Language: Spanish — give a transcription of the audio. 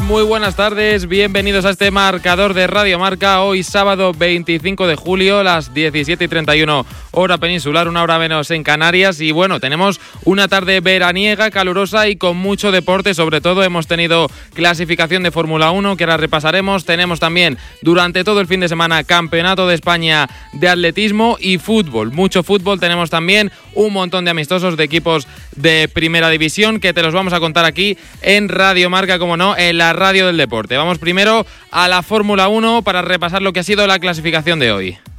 Muy buenas tardes, bienvenidos a este marcador de Radio Marca. Hoy sábado 25 de julio, las 17:31 hora peninsular, una hora menos en Canarias. Y bueno, tenemos una tarde veraniega, calurosa y con mucho deporte. Sobre todo hemos tenido clasificación de Fórmula 1 que ahora repasaremos. Tenemos también durante todo el fin de semana Campeonato de España de atletismo y fútbol. Mucho fútbol, tenemos también un montón de amistosos de equipos de primera división que te los vamos a contar aquí en Radio Marca, como no, en la radio del deporte. Vamos primero a la Fórmula 1 para repasar lo que ha sido la clasificación de hoy.